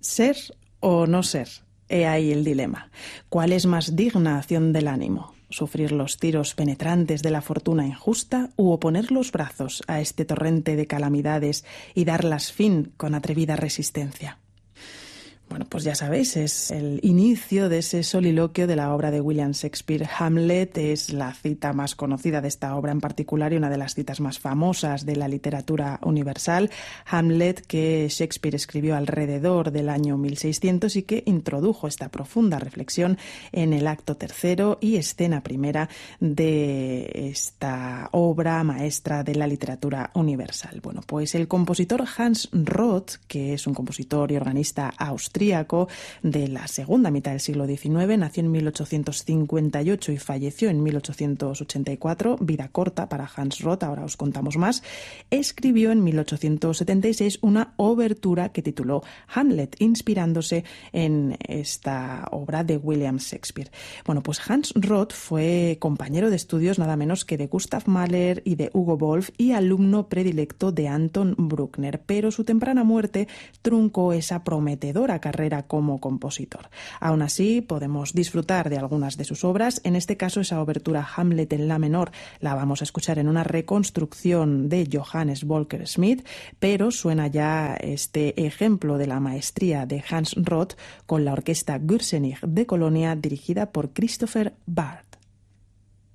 ¿Ser o no ser? He ahí el dilema. ¿Cuál es más digna acción del ánimo? ¿Sufrir los tiros penetrantes de la fortuna injusta u oponer los brazos a este torrente de calamidades y darlas fin con atrevida resistencia? Bueno, pues ya sabéis, es el inicio de ese soliloquio de la obra de William Shakespeare. Hamlet es la cita más conocida de esta obra en particular y una de las citas más famosas de la literatura universal. Hamlet, que Shakespeare escribió alrededor del año 1600 y que introdujo esta profunda reflexión en el acto tercero y escena primera de esta obra maestra de la literatura universal. Bueno, pues el compositor Hans Roth, que es un compositor y organista austríaco de la segunda mitad del siglo XIX, nació en 1858 y falleció en 1884, vida corta para Hans Roth, ahora os contamos más. Escribió en 1876 una obertura que tituló Hamlet, inspirándose en esta obra de William Shakespeare. Bueno, pues Hans Roth fue compañero de estudios nada menos que de Gustav Mahler y de Hugo Wolf y alumno predilecto de Anton Bruckner, pero su temprana muerte truncó esa prometedora carrera como compositor. Aún así, podemos disfrutar de algunas de sus obras. En este caso, esa obertura Hamlet en la menor la vamos a escuchar en una reconstrucción de Johannes Volker Schmidt, pero suena ya este ejemplo de la maestría de Hans Roth con la orquesta Gürzenich de Colonia dirigida por Christopher Barth.